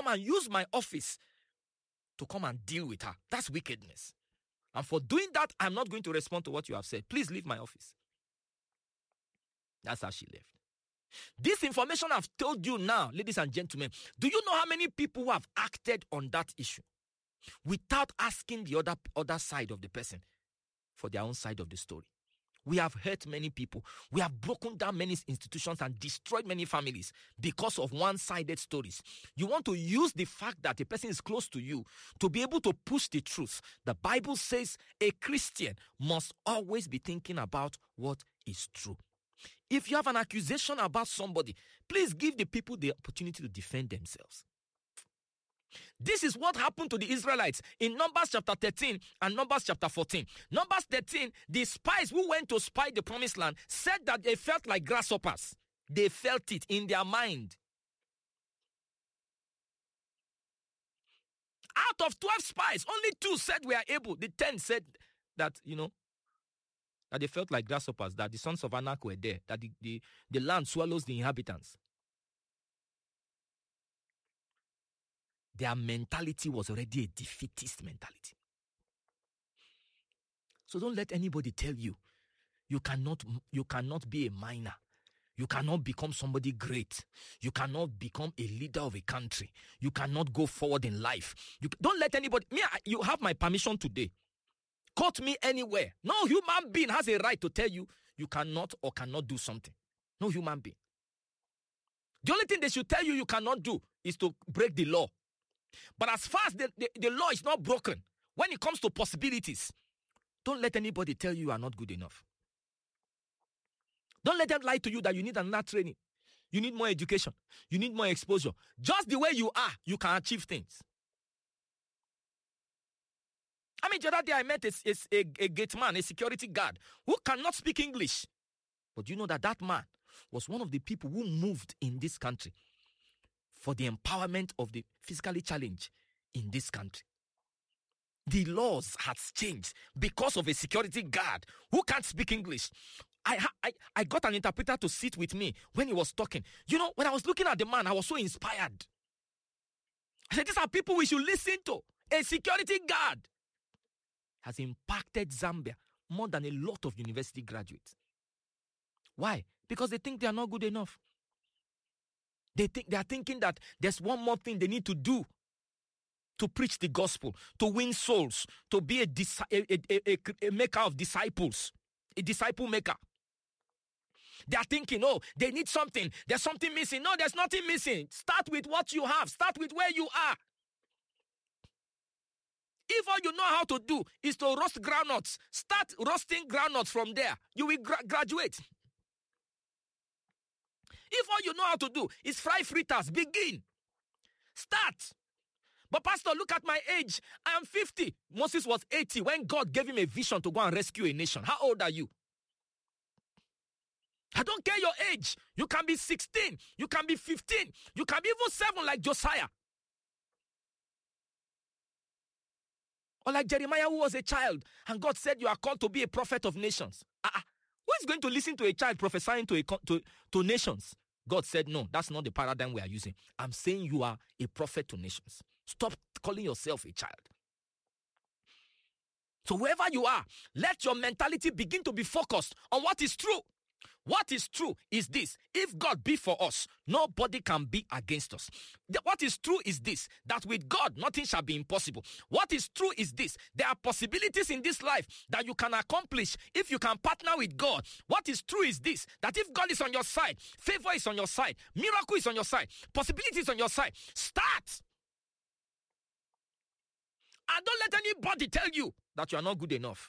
come and use my office to come and deal with her. That's wickedness. And for doing that, I'm not going to respond to what you have said. Please leave my office. That's how she left. This information I've told you now, ladies and gentlemen, do you know how many people who have acted on that issue without asking the other side of the person for their own side of the story? We have hurt many people. We have broken down many institutions and destroyed many families because of one-sided stories. You want to use the fact that a person is close to you to be able to push the truth. The Bible says a Christian must always be thinking about what is true. If you have an accusation about somebody, please give the people the opportunity to defend themselves. This is what happened to the Israelites in Numbers chapter 13 and Numbers chapter 14. Numbers 13, the spies who went to spy the promised land said that they felt like grasshoppers. They felt it in their mind. Out of 12 spies, only 2 said we are able. The 10 said that, that they felt like grasshoppers, that the sons of Anak were there, that the land swallows the inhabitants. Their mentality was already a defeatist mentality. So don't let anybody tell you you cannot be a miner. You cannot become somebody great. You cannot become a leader of a country. You cannot go forward in life. Don't let anybody... you have my permission today. Quote me anywhere. No human being has a right to tell you you cannot or cannot do something. No human being. The only thing they should tell you cannot do is to break the law. But as far as the law is not broken, when it comes to possibilities, don't let anybody tell you are not good enough. Don't let them lie to you that you need another training. You need more education. You need more exposure. Just the way you are, you can achieve things. The other day I met a gate man, a security guard, who cannot speak English. But you know that man was one of the people who moved in this country for the empowerment of the physically challenged in this country. The laws has changed because of a security guard who can't speak English. I got an interpreter to sit with me when he was talking. When I was looking at the man, I was so inspired. I said, these are people we should listen to. A security guard has impacted Zambia more than a lot of university graduates. Why? Because they think they are not good enough. They are thinking that there's one more thing they need to do to preach the gospel, to win souls, to be a maker of disciples, a disciple maker. They are thinking, they need something. There's something missing. No, there's nothing missing. Start with what you have. Start with where you are. If all you know how to do is to roast groundnuts, start roasting groundnuts from there. You will graduate. If all you know how to do is fry fritters, begin. Start. But pastor, look at my age. I am 50. Moses was 80 when God gave him a vision to go and rescue a nation. How old are you? I don't care your age. You can be 16. You can be 15. You can be even 7 like Josiah. Or like Jeremiah, who was a child. And God said you are called to be a prophet of nations. Who is going to listen to a child prophesying to nations? God said, no, that's not the paradigm we are using. I'm saying you are a prophet to nations. Stop calling yourself a child. So wherever you are, let your mentality begin to be focused on what is true. What is true is this: if God be for us, nobody can be against us. What is true is this: that with God, nothing shall be impossible. What is true is this: there are possibilities in this life that you can accomplish if you can partner with God. What is true is this: that if God is on your side, favor is on your side, miracle is on your side, possibility is on your side. Start. And don't let anybody tell you that you are not good enough.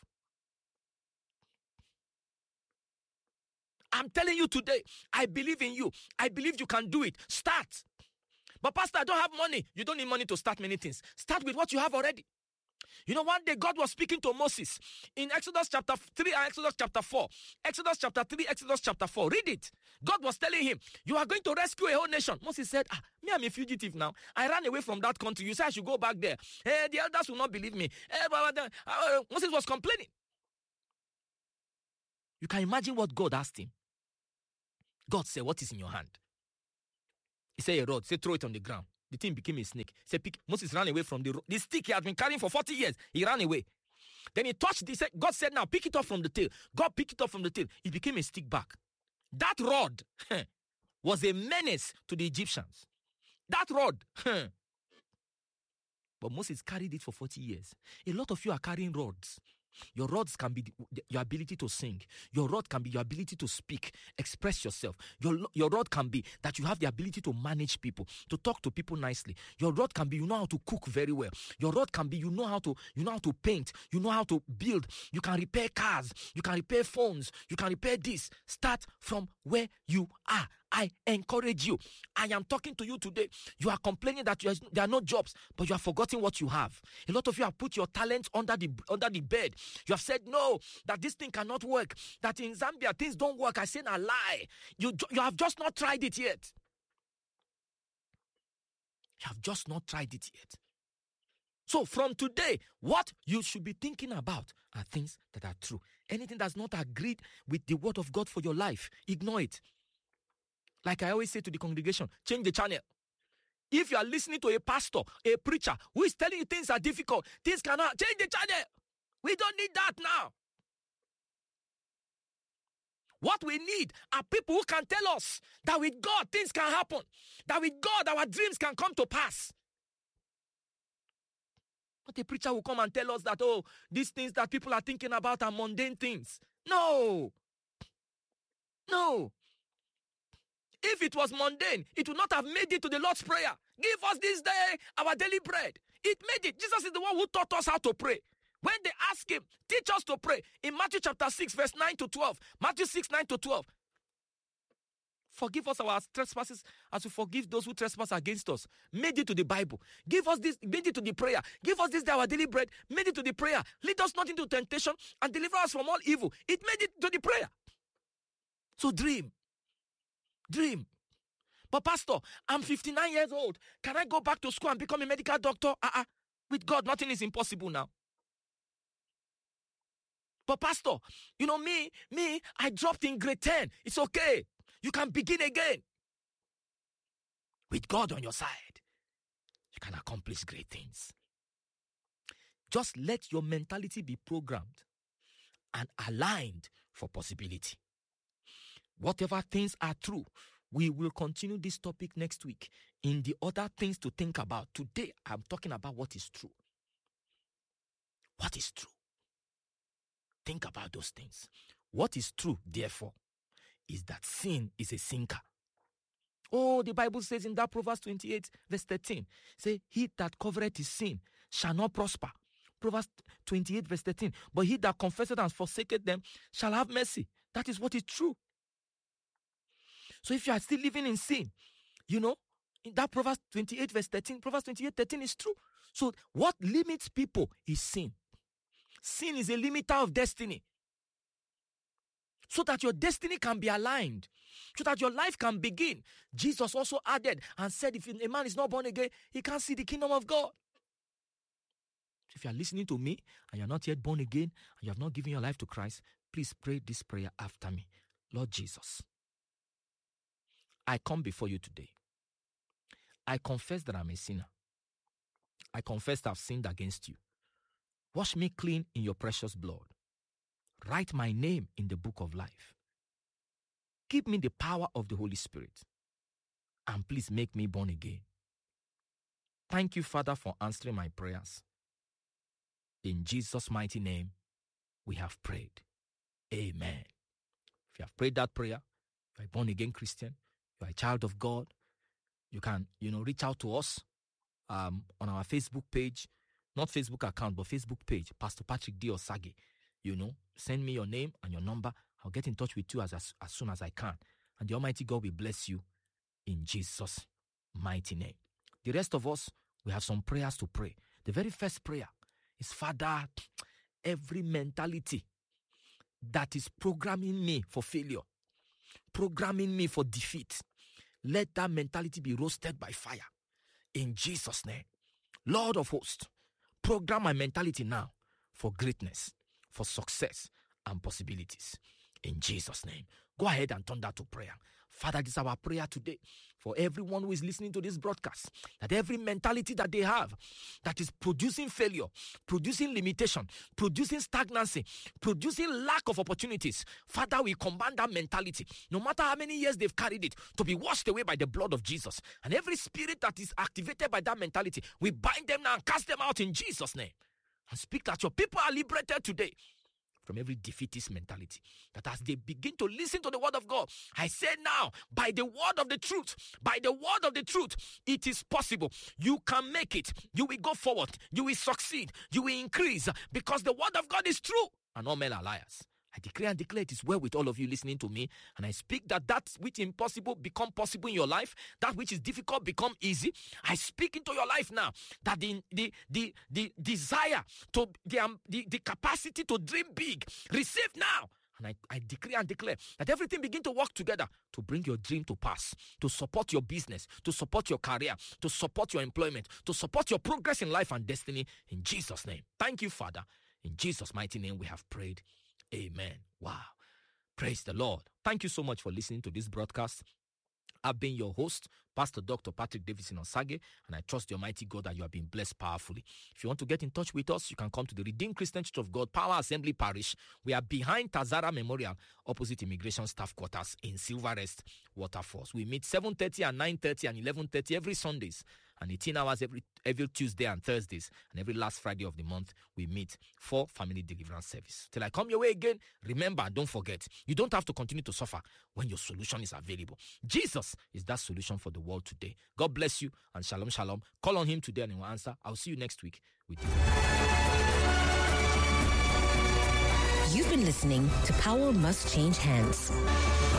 I'm telling you today, I believe in you. I believe you can do it. Start. But pastor, I don't have money. You don't need money to start many things. Start with what you have already. One day God was speaking to Moses in Exodus chapter 3 and Exodus chapter 4. Exodus chapter 3, Exodus chapter 4. Read it. God was telling him, you are going to rescue a whole nation. Moses said, me, I'm a fugitive now. I ran away from that country. You say I should go back there. The elders will not believe me. Moses was complaining. You can imagine what God asked him. God said, what is in your hand? He said, a rod. He said, throw it on the ground. The thing became a snake. Say, Moses ran away from the stick he had been carrying for 40 years. He ran away. Then he touched this. God said, now pick it up from the tail. God picked it up from the tail. It became a stick back. That rod was a menace to the Egyptians. That rod. But Moses carried it for 40 years. A lot of you are carrying rods. Your rods can be your ability to sing. Your rod can be your ability to speak, express yourself. Your rod can be that you have the ability to manage people, to talk to people nicely. Your rod can be you know how to cook very well. Your rod can be you know how to paint, you know how to build. You can repair cars, you can repair phones, you can repair this. Start from where you are. I encourage you. I am talking to you today. You are complaining that there are no jobs, but you have forgotten what you have. A lot of you have put your talents under the bed. You have said no, that this thing cannot work, that in Zambia things don't work. I say a lie. You have just not tried it yet. You have just not tried it yet. So from today, what you should be thinking about are things that are true. Anything that's not agreed with the word of God for your life, ignore it. Like I always say to the congregation, change the channel. If you are listening to a pastor, a preacher, who is telling you things are difficult, things cannot, change the channel. We don't need that now. What we need are people who can tell us that with God, things can happen. That with God, our dreams can come to pass. But a preacher will come and tell us that, oh, these things that people are thinking about are mundane things. No. No. If it was mundane, it would not have made it to the Lord's Prayer. Give us this day our daily bread. It made it. Jesus is the one who taught us how to pray. When they ask him, teach us to pray. In Matthew chapter 6, verse 9 to 12. Matthew 6, 9 to 12. Forgive us our trespasses as we forgive those who trespass against us. Made it to the Bible. Give us this, made it to the prayer. Give us this day our daily bread. Made it to the prayer. Lead us not into temptation and deliver us from all evil. It made it to the prayer. So dream. Dream. But pastor, I'm 59 years old. Can I go back to school and become a medical doctor? With God, nothing is impossible now. But pastor, you know me, I dropped in grade 10. It's okay. You can begin again. With God on your side, you can accomplish great things. Just let your mentality be programmed and aligned for possibility. Whatever things are true, we will continue this topic next week in the other things to think about. Today, I'm talking about what is true. What is true? Think about those things. What is true, therefore, is that sin is a sinker. Oh, the Bible says in that Proverbs 28, verse 13, say, he that covereth his sin shall not prosper. Proverbs 28, verse 13, but he that confesseth and forsaketh them shall have mercy. That is what is true. So if you are still living in sin, you know, in that Proverbs 28, verse 13, Proverbs 28, 13 is true. So what limits people is sin. Sin is a limiter of destiny. So that your destiny can be aligned, so that your life can begin. Jesus also added and said, if a man is not born again, he can't see the kingdom of God. If you are listening to me and you are not yet born again and you have not given your life to Christ, please pray this prayer after me. Lord Jesus, I come before you today. I confess that I'm a sinner. I confess that I've sinned against you. Wash me clean in your precious blood. Write my name in the book of life. Give me the power of the Holy Spirit. And please make me born again. Thank you, Father, for answering my prayers. In Jesus' mighty name, we have prayed. Amen. If you have prayed that prayer, you are a born again Christian, you are a child of God, you can, reach out to us on our Facebook page, not Facebook account, but Facebook page, Pastor Patrick D. Osage. Send me your name and your number. I'll get in touch with you as soon as I can. And the Almighty God will bless you in Jesus' mighty name. The rest of us, we have some prayers to pray. The very first prayer is, Father, every mentality that is programming me for failure, programming me for defeat, let that mentality be roasted by fire. In Jesus' name. Lord of hosts, program my mentality now for greatness, for success and possibilities. In Jesus' name. Go ahead and turn that to prayer. Father, this is our prayer today for everyone who is listening to this broadcast, that every mentality that they have that is producing failure, producing limitation, producing stagnancy, producing lack of opportunities, Father, we command that mentality, no matter how many years they've carried it, to be washed away by the blood of Jesus. And every spirit that is activated by that mentality, we bind them now and cast them out in Jesus' name. And speak that your people are liberated today from every defeatist mentality, that as they begin to listen to the word of God, I say now, by the word of the truth, it is possible. You can make it. You will go forward. You will succeed. You will increase, because the word of God is true and all men are liars. I declare and declare it is well with all of you listening to me, and I speak that which is impossible become possible in your life, that which is difficult become easy. I speak into your life now that the desire to the capacity to dream big, receive now. And I declare and declare that everything begin to work together to bring your dream to pass, to support your business, to support your career, to support your employment, to support your progress in life and destiny, in Jesus' name. Thank you, Father. In Jesus' mighty name we have prayed. Amen. Wow. Praise the Lord. Thank you so much for listening to this broadcast. I've been your host, Pastor Dr. Patrick Davidson Osage, and I trust the Almighty God that you have been blessed powerfully. If you want to get in touch with us, you can come to the Redeemed Christian Church of God, Power Assembly Parish. We are behind Tazara Memorial, opposite Immigration Staff Quarters in Silverest Waterfalls. We meet 7:30 and 9:30 and 11:30 every Sundays, and 18 hours every Tuesday and Thursdays, and every last Friday of the month we meet for family deliverance service. Till I come your way again, remember, don't forget, you don't have to continue to suffer when your solution is available. Jesus is that solution for the world today. God bless you, and shalom, shalom. Call on him today and he will answer. I'll see you next week with you. You've been listening to Power Must Change Hands.